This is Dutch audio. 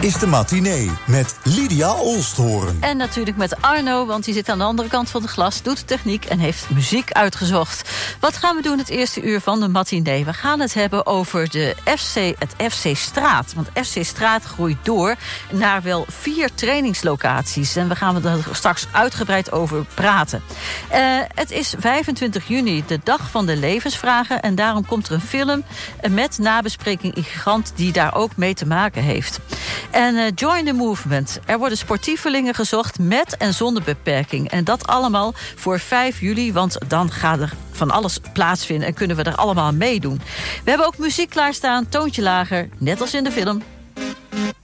is de matinee met Lydia Olsthoorn. En natuurlijk met Arno, want die zit aan de andere kant van het glas, doet de techniek en heeft muziek uitgezocht. Wat gaan we doen het eerste uur van de matinee? We gaan het hebben over het FC Straat. Want FC Straat groeit door naar wel 4 trainingslocaties. En we gaan er straks uitgebreid over praten. Het is 25 juni, de dag van de levensvragen. En daarom komt er een film met nabespreking in Gigant die daar ook mee te maken heeft. En Join the Movement. Er worden sportievelingen gezocht met en zonder beperking. En dat allemaal voor 5 juli, want dan gaat er van alles plaatsvinden en kunnen we er allemaal meedoen. We hebben ook muziek klaarstaan, toontje lager, net als in de film.